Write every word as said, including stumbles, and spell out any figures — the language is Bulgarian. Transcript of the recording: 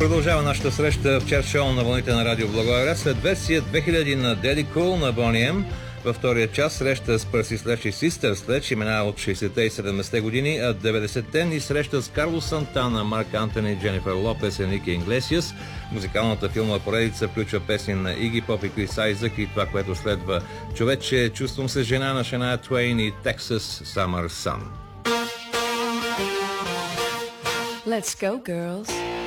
Продължава нашата среща в чарт шоу на вълните на Радио Благоевград след версия две хиляди на Daddy Cool на Boney M. Във втория час среща с Percy Sledge и Sister Sledge, имена от шейсетте и седемдесетте години, а деветдесетте ни среща с Карлос Сантана, Марк Антони, Дженифър Лопес и Енрике Иглесиас. Музикалната филмова поредица включва песни на Иги Поп и Крис Айзък и това, което следва "Човече, чувствам се жена" на Шания Твейн и Texas Summer Sun. Let's go, girls.